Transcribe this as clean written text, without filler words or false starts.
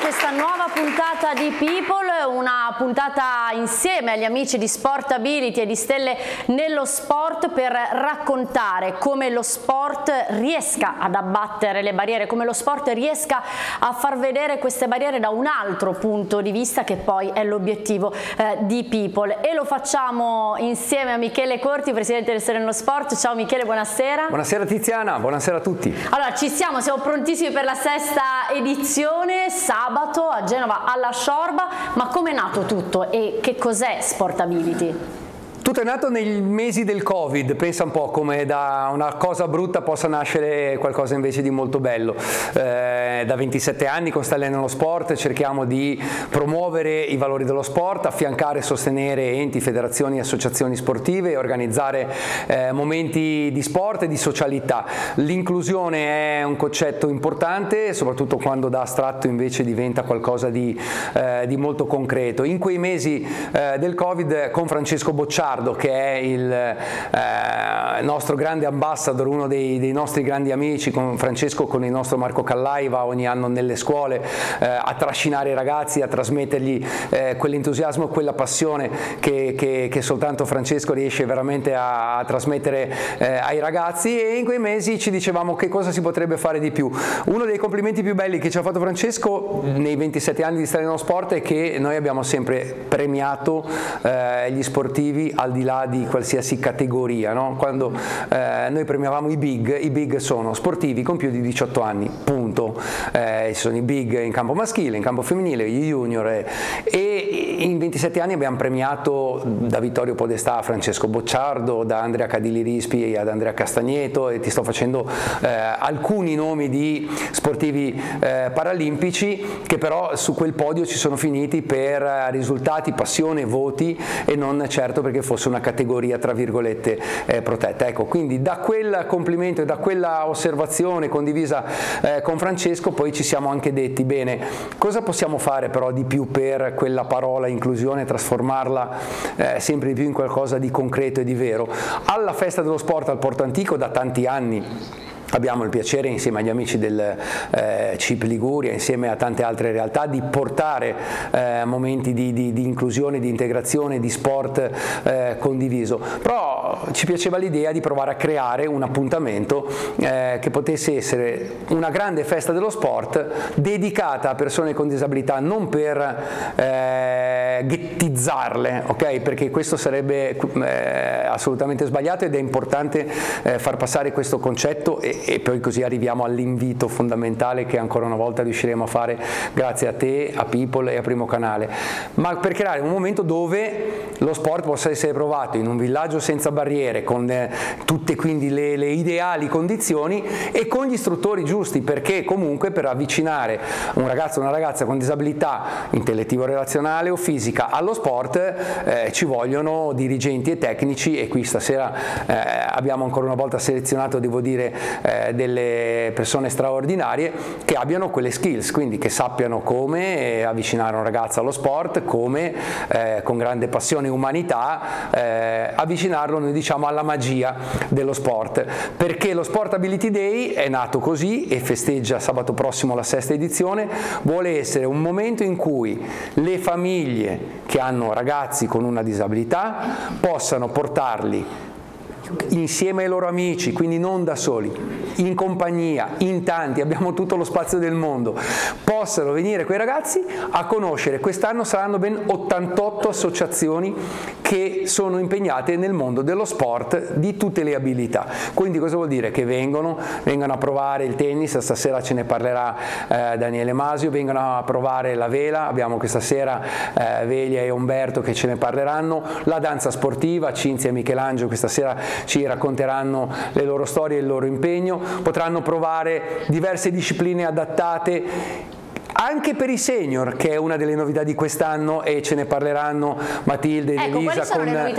questa nuova puntata di People, una puntata insieme agli amici di Sportability e di Stelle nello Sport per raccontare come lo sport riesca ad abbattere le barriere, come lo sport riesca a far vedere queste barriere da un altro punto di vista, che poi è l'obiettivo di People, e lo facciamo insieme a Michele Corti, presidente del Stelle nello Sport. Ciao Michele, buonasera. Buonasera Tiziana, buonasera a tutti. Allora, siamo prontissimi per la sesta edizione, sabato a Genova alla Sciorba. Ma come è nato tutto e che cos'è Sportability? Tutto è nato nei mesi del Covid, pensa un po' come da una cosa brutta possa nascere qualcosa invece di molto bello. Da 27 anni con Stelle nello Sport cerchiamo di promuovere i valori dello sport, affiancare e sostenere enti, federazioni e associazioni sportive e organizzare momenti di sport e di socialità. L'inclusione è un concetto importante, soprattutto quando da astratto invece diventa qualcosa di molto concreto. In quei mesi del Covid, con Francesco Bocciardo, che è il nostro grande ambassador, uno dei nostri grandi amici, con Francesco, con il nostro Marco Callai, va ogni anno nelle scuole a trascinare i ragazzi, a trasmettergli quell'entusiasmo, quella passione che soltanto Francesco riesce veramente a trasmettere ai ragazzi, e in quei mesi ci dicevamo che cosa si potrebbe fare di più. Uno dei complimenti più belli che ci ha fatto Francesco nei 27 anni di Stelle nello Sport è che noi abbiamo sempre premiato gli sportivi al di là di qualsiasi categoria, no? Quando noi premiavamo i big sono sportivi con più di 18 anni, punto. Ci sono i big in campo maschile, in campo femminile, gli junior, e in 27 anni abbiamo premiato da Vittorio Podestà a Francesco Bocciardo, da Andrea Cadili Rispi ad Andrea Castagneto, e ti sto facendo alcuni nomi di sportivi paralimpici che però su quel podio ci sono finiti per risultati, passione, voti, e non certo perché fosse una categoria tra virgolette protetta. Ecco, quindi da quel complimento e da quella osservazione condivisa con Francesco poi ci siamo anche detti: bene, cosa possiamo fare però di più per quella parola inclusione, trasformarla sempre di più in qualcosa di concreto e di vero. Alla Festa dello Sport al Porto Antico da tanti anni abbiamo il piacere, insieme agli amici del CIP Liguria, insieme a tante altre realtà, di portare momenti di inclusione, di integrazione, di sport condiviso. Però ci piaceva l'idea di provare a creare un appuntamento che potesse essere una grande festa dello sport dedicata a persone con disabilità, non per ghettizzarle, ok? Perché questo sarebbe assolutamente sbagliato, ed è importante far passare questo concetto, e poi così arriviamo all'invito fondamentale che ancora una volta riusciremo a fare grazie a te, a People e a Primo Canale, ma per creare un momento dove lo sport possa essere provato in un villaggio senza barriere, con tutte quindi le ideali condizioni e con gli istruttori giusti, perché comunque per avvicinare un ragazzo o una ragazza con disabilità intellettivo-relazionale o fisica allo sport ci vogliono dirigenti e tecnici, e qui stasera abbiamo ancora una volta selezionato, devo dire, delle persone straordinarie che abbiano quelle skills, quindi che sappiano come avvicinare un ragazzo allo sport, come con grande passione e umanità avvicinarlo, noi diciamo, alla magia dello sport, perché lo Sportability Day è nato così e festeggia sabato prossimo la sesta edizione. Vuole essere un momento in cui le famiglie che hanno ragazzi con una disabilità possano portarli insieme ai loro amici, quindi non da soli, in compagnia, in tanti, abbiamo tutto lo spazio del mondo, possano venire quei ragazzi a conoscere. Quest'anno saranno ben 88 associazioni che sono impegnate nel mondo dello sport di tutte le abilità. Quindi cosa vuol dire? Che vengano a provare il tennis, stasera ce ne parlerà Daniele Masio, vengano a provare la vela, abbiamo questa sera Velia e Umberto che ce ne parleranno, la danza sportiva, Cinzia e Michelangelo questa sera ci racconteranno le loro storie e il loro impegno, potranno provare diverse discipline adattate anche per i senior, che è una delle novità di quest'anno, e ce ne parleranno Matilde ed Elisa. Quali sono le novità